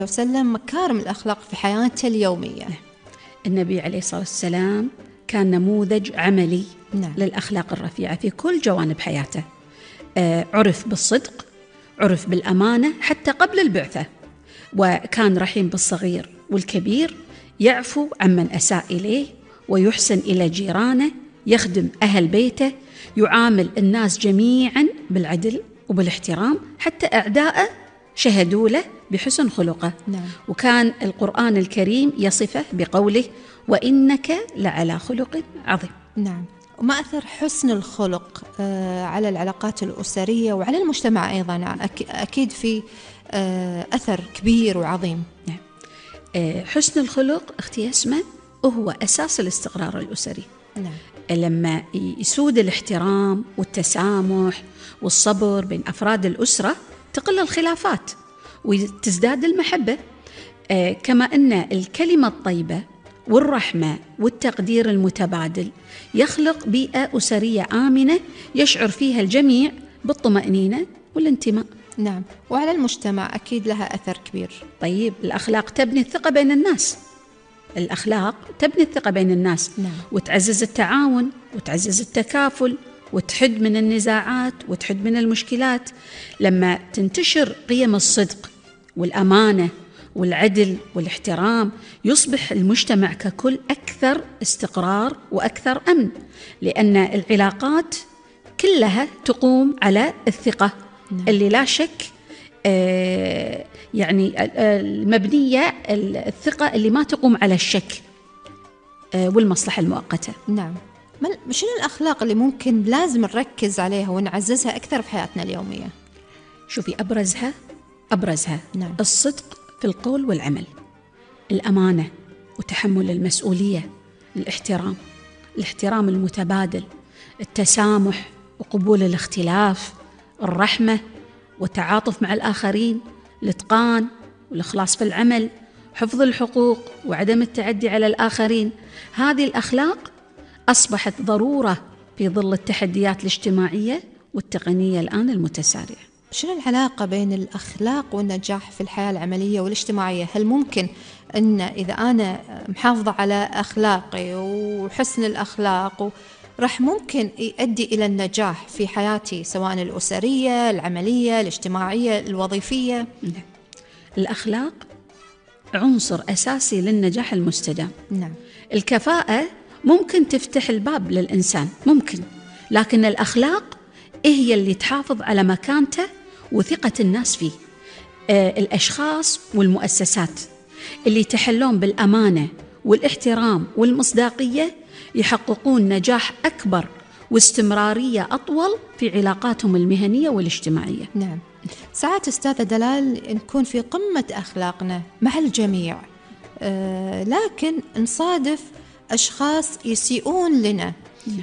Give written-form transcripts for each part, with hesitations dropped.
وسلم مكارم الأخلاق في حياته اليومية. النبي عليه الصلاة والسلام كان نموذج عملي نعم. للأخلاق الرفيعة في كل جوانب حياته. عرف بالصدق، عرف بالأمانة حتى قبل البعثة، وكان رحيم بالصغير والكبير، يعفو عمن أساء إليه ويحسن إلى جيرانه، يخدم أهل بيته، يعامل الناس جميعا بالعدل وبالاحترام، حتى أعداءه شهدوا له بحسن خلقه. نعم. وكان القرآن الكريم يصفه بقوله: وإنك لعلى خلق عظيم. نعم. وما أثر حسن الخلق على العلاقات الأسرية وعلى المجتمع أيضا؟ أكيد في أثر كبير وعظيم. نعم. حسن الخلق اختي اسمه هو أساس الاستقرار الأسري. نعم. لما يسود الاحترام والتسامح والصبر بين أفراد الأسرة تقل الخلافات وتزداد المحبة. كما أن الكلمة الطيبة والرحمة والتقدير المتبادل يخلق بيئة أسرية آمنة يشعر فيها الجميع بالطمأنينة والانتماء. نعم. وعلى المجتمع أكيد لها أثر كبير. طيب، الأخلاق تبني الثقة بين الناس. الأخلاق تبني الثقة بين الناس. نعم. وتعزز التعاون وتعزز التكافل وتحد من النزاعات وتحد من المشكلات. لما تنتشر قيم الصدق والأمانة والعدل والاحترام يصبح المجتمع ككل أكثر استقرار وأكثر أمن، لأن العلاقات كلها تقوم على الثقة. نعم. اللي لا شك يعني المبنية الثقة اللي ما تقوم على الشك والمصلحة المؤقتة. نعم. شنو الأخلاق اللي ممكن لازم نركز عليها ونعززها أكثر في حياتنا اليومية؟ شوفي، أبرزها نعم. الصدق في القول والعمل، الأمانة وتحمل المسؤولية، الاحترام المتبادل، التسامح وقبول الاختلاف، الرحمة والتعاطف مع الآخرين، الإتقان والإخلاص في العمل، حفظ الحقوق وعدم التعدي على الآخرين. هذه الأخلاق أصبحت ضرورة في ظل التحديات الاجتماعية والتقنية الآن المتسارعة. شنو العلاقة بين الأخلاق والنجاح في الحياة العملية والاجتماعية؟ هل ممكن أن إذا أنا محافظة على أخلاقي وحسن الأخلاق راح ممكن يؤدي إلى النجاح في حياتي سواء الأسرية، العملية، الاجتماعية، الوظيفية؟ نعم. الأخلاق عنصر أساسي للنجاح المستدام. نعم. الكفاءة ممكن تفتح الباب للإنسان، ممكن، لكن الأخلاق هي اللي تحافظ على مكانته وثقة الناس فيه. الأشخاص والمؤسسات اللي يتحلون بالأمانة والاحترام والمصداقية يحققون نجاح أكبر واستمرارية أطول في علاقاتهم المهنية والاجتماعية. نعم. ساعات أستاذة دلال نكون في قمة أخلاقنا مع الجميع، لكن نصادف أشخاص يسيئون لنا.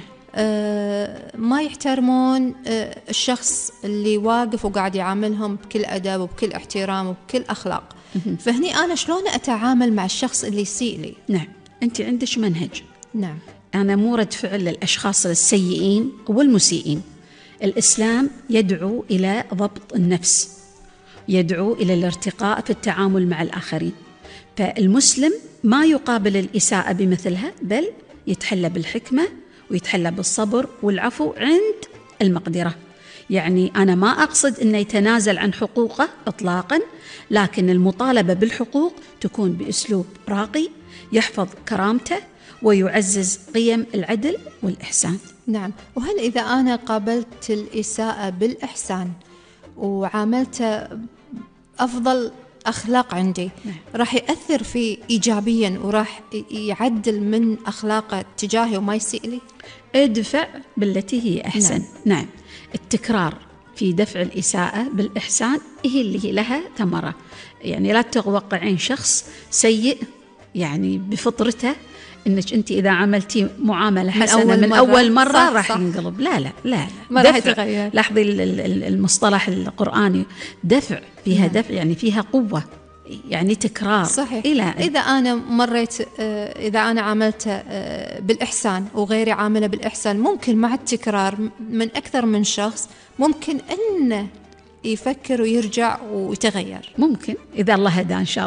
ما يحترمون الشخص اللي واقف وقاعد يعاملهم بكل أدب وبكل احترام وبكل أخلاق. فهني أنا شلون أتعامل مع الشخص اللي يسيء لي؟ نعم، أنت عندك منهج. نعم. أنا مو رد فعل للأشخاص السيئين والمسيئين. الإسلام يدعو إلى ضبط النفس، يدعو إلى الارتقاء في التعامل مع الآخرين. فالمسلم ما يقابل الإساءة بمثلها، بل يتحلى بالحكمة ويتحلى بالصبر والعفو عند المقدرة. يعني أنا ما أقصد أنه يتنازل عن حقوقه إطلاقا، لكن المطالبة بالحقوق تكون بأسلوب راقي يحفظ كرامته ويعزز قيم العدل والإحسان. نعم. وهل إذا أنا قابلت الإساءة بالإحسان وعاملته أفضل أخلاق عندي، راح يأثر فيه إيجابيا وراح يعدل من أخلاقه تجاهي وما يسيء لي؟ ادفع بالتي هي أحسن. نعم. التكرار في دفع الإساءة بالإحسان هي اللي لها ثمرة. يعني لا تتوقعين شخص سيء يعني بفطرته أنك أنت إذا عملتي معاملة حسنة من أول مرة راح ينقلب. لا لا لا، ما راح يتغير. لاحظي المصطلح القرآني، دفع فيها دفع يعني فيها قوة، يعني تكرار. صحيح. إلى إذا أنا مريت إذا أنا عملت بالإحسان وغيري عامله بالإحسان، ممكن مع التكرار من أكثر من شخص ممكن أنه يفكر ويرجع ويتغير. ممكن إذا الله هداه إن شاء الله.